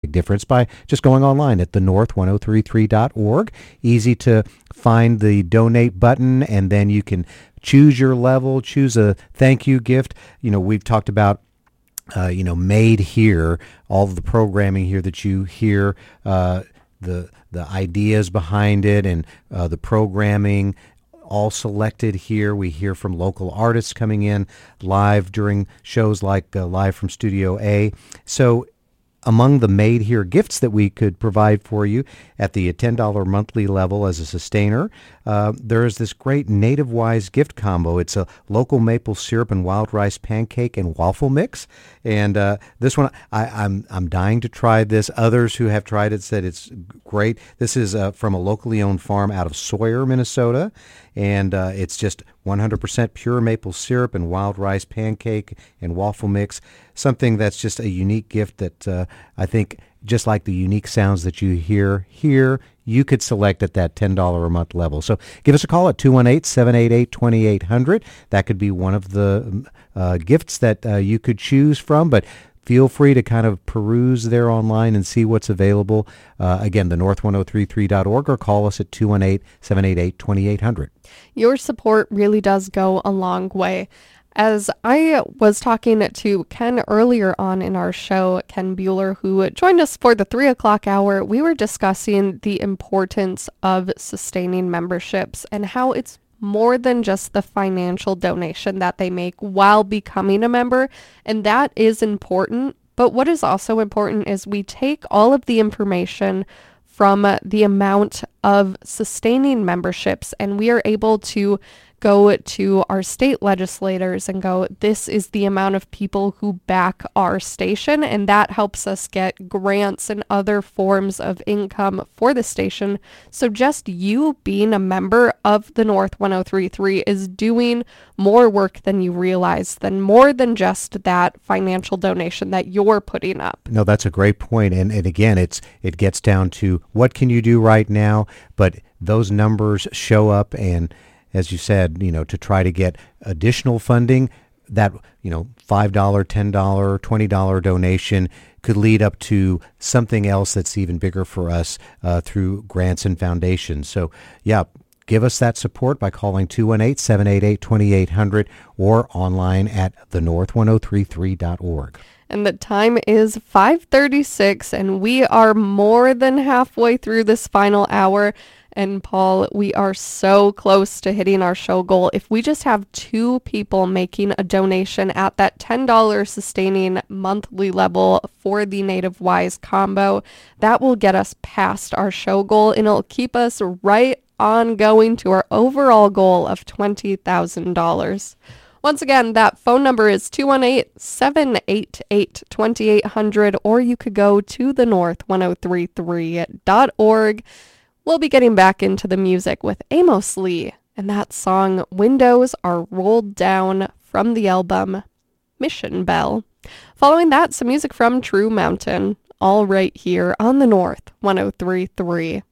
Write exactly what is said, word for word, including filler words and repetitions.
big difference by just going online at the north ten thirty-three dot org. Easy to find the donate button, and then you can choose your level, choose a thank you gift. You know, we've talked about Uh, you know, made here, all of the programming here that you hear, uh, the the ideas behind it, and uh, the programming, all selected here. We hear from local artists coming in live during shows like uh, Live from Studio A. So among the made here gifts that we could provide for you at the ten dollars monthly level as a sustainer, uh, there is this great Native Wise gift combo. It's a local maple syrup and wild rice pancake and waffle mix. And uh, this one, I, I'm I'm dying to try this. Others who have tried it said it's great. This is uh, from a locally owned farm out of Sawyer, Minnesota. And uh, it's just one hundred percent pure maple syrup and wild rice pancake and waffle mix, something that's just a unique gift that uh, I think, just like the unique sounds that you hear here, you could select at that ten dollars a month level. So give us a call at two one eight, seven eight eight, two eight zero zero. That could be one of the uh, gifts that uh, you could choose from, but feel free to kind of peruse there online and see what's available. Uh, again, the north ten thirty-three dot org, or call us at two one eight, seven eight eight, two eight zero zero. Your support really does go a long way. As I was talking to Ken earlier on in our show, Ken Bueller, who joined us for the three o'clock hour, we were discussing the importance of sustaining memberships and how it's more than just the financial donation that they make while becoming a member. And that is important. But what is also important is we take all of the information from the amount of sustaining memberships, and we are able to go to our state legislators and go, this is the amount of people who back our station, and that helps us get grants and other forms of income for the station. So just you being a member of the North ten thirty-three is doing more work than you realize, than more than just that financial donation that you're putting up. No, that's a great point. And, and again, it's it gets down to what can you do right now, but those numbers show up, and as you said, you know, to try to get additional funding, that, you know, five dollars, ten dollars, twenty dollars donation could lead up to something else that's even bigger for us uh, through grants and foundations. So, yeah, give us that support by calling two one eight, seven eight eight, two eight zero zero or online at the north ten thirty-three dot org. And the time is five thirty-six, and we are more than halfway through this final hour. And Paul, we are so close to hitting our show goal. If we just have two people making a donation at that ten dollars sustaining monthly level for the Native Wise combo, that will get us past our show goal, and it'll keep us right on going to our overall goal of twenty thousand dollars. Once again, that phone number is two one eight, seven eight eight, two eight zero zero, or you could go to the north ten thirty-three dot org. We'll be getting back into the music with Amos Lee and that song, Windows Are Rolled Down, from the album Mission Bell. Following that, some music from True Mountain, all right here on the North ten thirty-three.